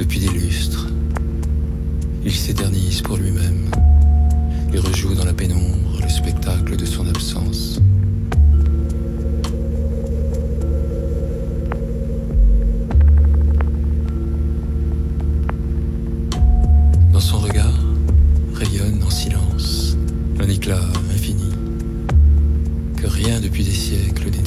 Depuis des lustres, il s'éternise pour lui-même. Il rejoue dans la pénombre le spectacle de son absence. Dans son regard rayonne en silence un éclat infini que rien depuis des siècles